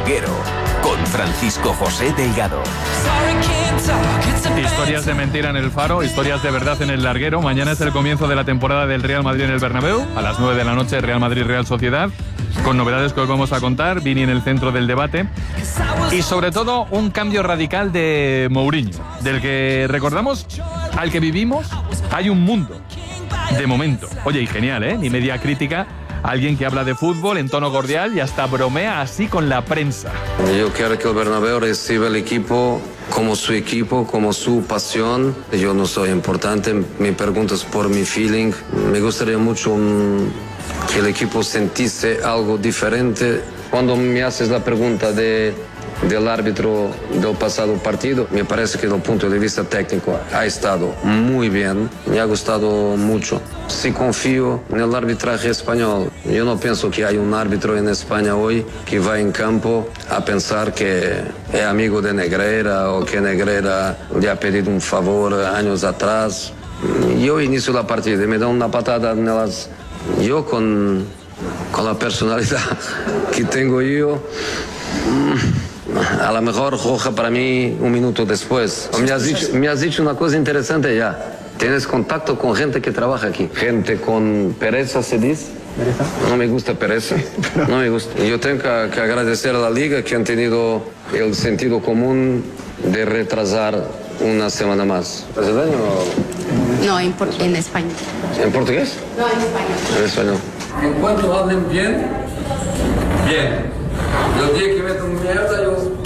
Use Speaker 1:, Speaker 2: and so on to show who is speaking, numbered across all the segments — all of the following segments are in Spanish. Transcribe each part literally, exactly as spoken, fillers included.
Speaker 1: Larguero, con Francisco José Delgado.
Speaker 2: Historias de mentira en el Faro, historias de verdad en el Larguero. Mañana es el comienzo de la temporada del Real Madrid en el Bernabéu. A las nueve de la noche, Real Madrid-Real Sociedad. Con novedades que hoy vamos a contar, Vini en el centro del debate. Y sobre todo, un cambio radical de Mourinho, del que recordamos, al que vivimos, hay un mundo. De momento. Oye, y genial, ¿eh? Ni media crítica. Alguien que habla de fútbol en tono cordial y hasta bromea así con la prensa.
Speaker 3: Yo quiero que el Bernabéu reciba el equipo como su equipo, como su pasión. Yo no soy importante, me preguntas por mi feeling. Me gustaría mucho un, que el equipo sintiese algo diferente. Cuando me haces la pregunta de, del árbitro del pasado partido, me parece que desde el punto de vista técnico ha estado muy bien, me ha gustado mucho. Si confío en el arbitraje español, yo no pienso que hay un árbitro en España hoy que va en campo a pensar que es amigo de Negreira o que Negreira le ha pedido un favor años atrás. Yo inicio la partida y me dan una patada en las... Yo con, con la personalidad que tengo yo... A lo mejor roja para mí un minuto después. Me has dicho, me has dicho una cosa interesante ya. Tienes contacto con gente que trabaja aquí. Gente con pereza, ¿se dice? ¿Pereza? No me gusta pereza. No me gusta. Yo tengo que, que agradecer a la Liga que han tenido el sentido común de retrasar una semana más. ¿Brasileño o...?
Speaker 4: No, en, por, en español.
Speaker 3: ¿En portugués?
Speaker 4: No, en español.
Speaker 3: En español.
Speaker 5: En cuanto hablen bien, bien. El día que metan mierda, yo...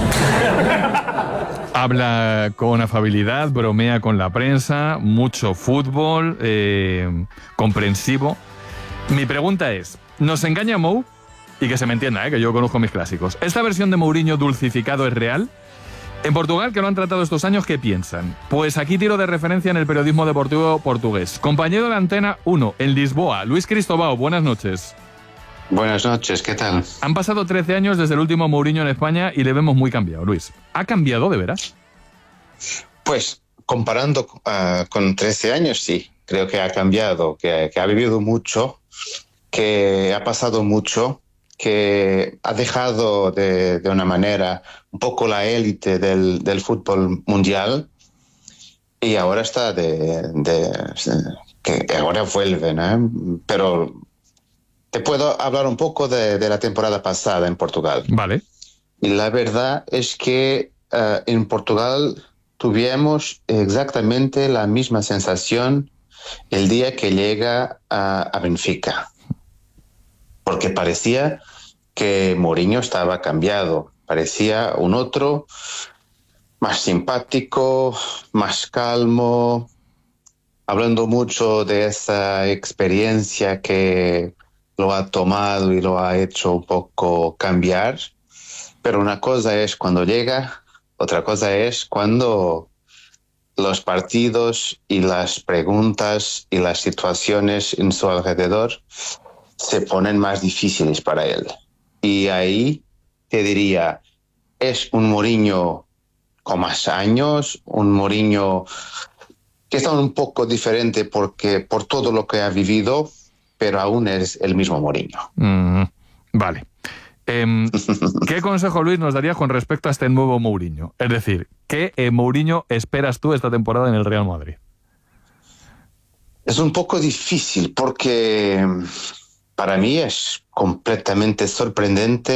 Speaker 2: Habla con afabilidad, bromea con la prensa, mucho fútbol, eh, comprensivo. Mi pregunta es, ¿nos engaña Mou? Y que se me entienda, eh, que yo conozco mis clásicos. ¿Esta versión de Mourinho dulcificado es real? En Portugal, que lo han tratado estos años, ¿qué piensan? Pues aquí tiro de referencia en el periodismo deportivo portugués. Compañero de Antena uno, en Lisboa, Luis Cristóbao, buenas noches.
Speaker 6: Buenas noches, ¿qué tal?
Speaker 2: Han pasado trece años desde el último Mourinho en España y le vemos muy cambiado, Luis. ¿Ha cambiado de veras?
Speaker 6: Pues comparando uh, con trece años, sí. Creo que ha cambiado, que, que ha vivido mucho, que ha pasado mucho, que ha dejado de, de una manera un poco la élite del, del fútbol mundial y ahora está de... de, de que ahora vuelve, ¿no? Pero... Te puedo hablar un poco de, de la temporada pasada en Portugal.
Speaker 2: Vale.
Speaker 6: Y la verdad es que uh, en Portugal tuvimos exactamente la misma sensación el día que llega a, a Benfica. Porque parecía que Mourinho estaba cambiado. Parecía un otro, más simpático, más calmo, hablando mucho de esa experiencia que... lo ha tomado y lo ha hecho un poco cambiar, pero una cosa es cuando llega, otra cosa es cuando los partidos y las preguntas y las situaciones en su alrededor se ponen más difíciles para él. Y ahí te diría, es un Mourinho con más años, un Mourinho que está un poco diferente porque por todo lo que ha vivido, pero aún es el mismo Mourinho.
Speaker 2: Mm, vale. Eh, ¿Qué consejo, Luis, nos darías con respecto a este nuevo Mourinho? Es decir, ¿qué eh, Mourinho esperas tú esta temporada en el Real Madrid?
Speaker 6: Es un poco difícil porque para mí es completamente sorprendente